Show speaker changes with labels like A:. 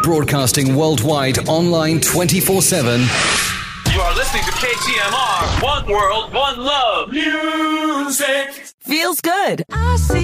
A: Broadcasting worldwide, online 24/7.
B: You are listening to KTMR. One world, one love. Music.
C: Feels good. I see